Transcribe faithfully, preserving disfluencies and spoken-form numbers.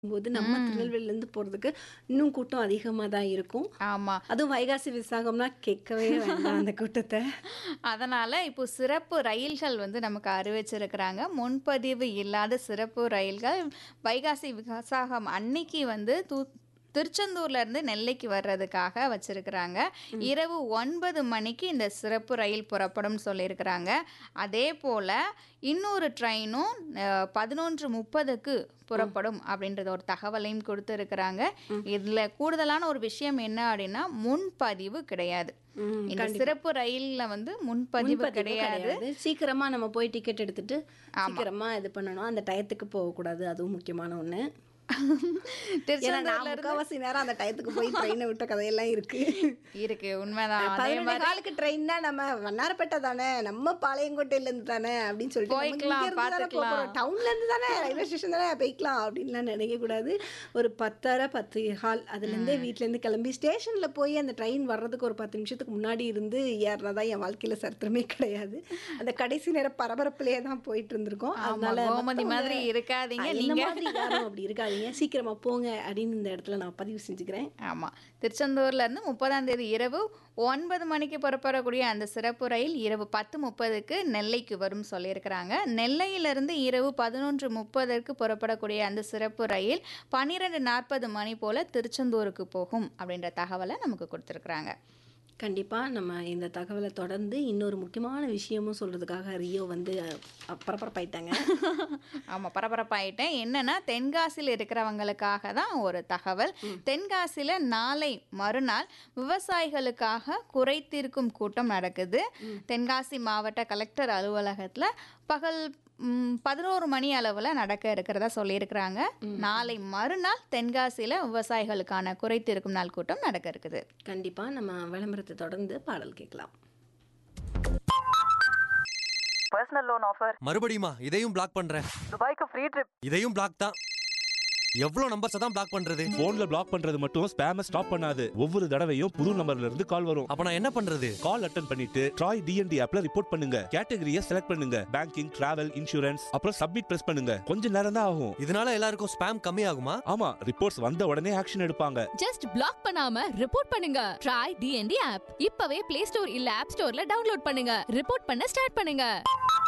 போது நம்ம ம். திருநெல்வேலியிலேருந்து போறதுக்கு இன்னும் கூட்டம் அதிகமா தான் இருக்கும். ஆமா. அதுவும் வைகாசி விசாகம்னா கேட்கவே வேண்டாம் அந்த கூட்டத்த. அதனால இப்போ சிறப்பு ரயில்கள் வந்து நமக்கு அறிவிச்சிருக்கிறாங்க. முன்பதிவு இல்லாத சிறப்பு ரயில்கள் வைகாசி விசாகம் அன்னைக்கு வந்து தூ திருச்செந்தூர்ல இருந்து நெல்லைக்கு வர்றதுக்காக வச்சிருக்கிறாங்க. ம். இரவு ஒன்பது மணிக்கு இந்த சிறப்பு ரயில் புறப்படும்னு சொல்லியிருக்கிறாங்க. அதே போல இன்னொரு ட்ரெயினும் அ பதினொன்று முப்பதுக்கு ம். புறப்படும் அப்படின்றத ஒரு தகவலையும் கொடுத்துருக்கிறாங்க. ம். இதுல கூடுதலான ஒரு விஷயம் என்ன அப்படின்னா, முன்பதிவு கிடையாது. ம். இந்த கண்டிப்பா. சிறப்பு ரயில்ல வந்து முன்பதிவு முன்பதிவு கிடையாது. கிடையாது. சீக்கிரமா நம்ம போய் டிக்கெட் எடுத்துட்டு, ஆமா. சீக்கிரமா இது பண்ணணும். அந்த டயத்துக்கு போகக்கூடாது. அதுவும் முக்கியமான ஒண்ணு. ஏன்னா திருச்செந்தூர்ல நான் இருந்து முக்காவாசி நேரம் அந்த டயத்துக்கு போய் ட்ரெயினை விட்ட கதையெல்லாம் இருக்கு. இருக்கு. உண்மைதான். அதே பதினொன்று மாதிரி காலுக்கு ட்ரெயின்னா நம்ம வண்ணாரப்பேட்டை தானே, நம்ம பாளையங்கோட்டையிலேருந்து தானே அப்படின்னு சொல்லிட்டு நம்ம இங்க போய்க்கலாம், இருந்து தானே போக பார்த்துக்கலாம். போறோம். டவுன்லேருந்து தானே ரயில்வே ஸ்டேஷன் தானே போய்க்கலாம் அப்படின்லாம் நினைக்கக்கூடாது. ஒரு பத்தரை பத்து கால் அதுலேருந்தே ம். வீட்டிலேருந்து கிளம்பி ஸ்டேஷனில் போய் அந்த ட்ரெயின் வர்றதுக்கு ஒரு பத்து நிமிஷத்துக்கு முன்னாடி இருந்து ஏறினதா என் வாழ்க்கையில் சரித்திரமே கிடையாது. அந்த கடைசி நேரம் பரபரப்புலேயே தான் போயிட்டு இருந்திருக்கோம். ஆமா. அதனால கோமதி மற்றவங்க மாதிரி இருக்காதீங்க என்ன நீங்க. மாதிரி யாரும் அப்படி இருக்காதீங்க, சீக்கிரமா போங்க அப்படின்னு இந்த இடத்துல நான் பதிவு செஞ்சுக்கிறேன். ஆமா. திருச்செந்தூர்ல இருந்து முப்பதாம் தேதி இரவு ஒன்பது மணிக்கு புறப்படக்கூடிய அந்த சிறப்பு ரயில் இரவு பத்து முப்பதுக்கு நெல்லைக்கு வரும் சொல்லியிருக்கிறாங்க. நெல்லையிலிருந்து இரவு பதினொன்று முப்பதுக்கு புறப்படக்கூடிய அந்த சிறப்பு ரயில் பன்னிரெண்டு நாற்பது மணி போல திருச்செந்தூருக்கு போகும் அப்படின்ற தகவலை நமக்கு கொடுத்துருக்குறாங்க. கண்டிப்பா நம்ம இந்த தகவலை தொடர்ந்து இன்னொரு முக்கியமான விஷயமும் சொல்றதுக்காக ரியோ வந்து அ, பரபரப்பாயிட்டாங்க. ஆமா, பரபரப்பாயிட்டேன். என்னன்னா, தென்காசியில் இருக்கிறவங்களுக்காக தான் ஒரு தகவல். ம். தென்காசியில் நாளை மறுநாள் விவசாயிகளுக்காக குறை தீர்க்கும் கூட்டம் நடக்குது. ம். தென்காசி மாவட்ட கலெக்டர் அலுவலகத்தில் பகல் ம், பதினோரு மணி அளவில் நடக்க இருக்கிறதா சொல்லியிருக்கிறாங்க. ம். நாளை மறுநாள் தென்காசியில் விவசாயிகளுக்கான குறை தீர்க்கும் நாள் கூட்டம் நடக்க இருக்குது. கண்டிப்பா நம்ம விளம்பரத்தை தொடர்ந்து பாடல் கேட்கலாம். Personal loan offer. மறுபடியுமா இதையும் பிளாக் பண்றேன். துபாய்க்கு ஃப்ரீ ட்ரிப். இதையும் பிளாக் தான். எவ்வளவு நம்பர்ஸ் தான் பிளாக் பண்றது? போன்ல பிளாக் பண்றது மட்டும் ஸ்பேம ஸ்டாப் பண்ணாது. ஒவ்வொரு தடவையும் புது நம்பர்ல இருந்து கால் வரும். அப்ப நான் என்ன பண்றது? கால் அட்டன் பண்ணிட்டு ட்ராய் டிஎன்டி ஆப்ல ரிப்போர்ட் பண்ணுங்க. கேட்டகரியை செலக்ட் பண்ணுங்க. பேங்கிங், டிராவல், இன்சூரன்ஸ், அப்புறம் சப்மிட் பிரஸ் பண்ணுங்க. கொஞ்ச நேரம் தான் ஆகும். இதனால எல்லாருக்கும் ஸ்பேம் கம்மி ஆகுமா? ஆமா, ரிப்போர்ட்ஸ் வந்த உடனே ஆக்ஷன் எடுப்பாங்க. ஜஸ்ட் பிளாக் பண்ணாம ரிப்போர்ட் பண்ணுங்க. ட்ரை டிஎன்டி ஆப் இப்பவே பிளே ஸ்டோர் இல்ல ஆப் ஸ்டோர்ல டவுன்லோட் பண்ணுங்க. ரிப்போர்ட் பண்ண ஸ்டார்ட் பண்ணுங்க.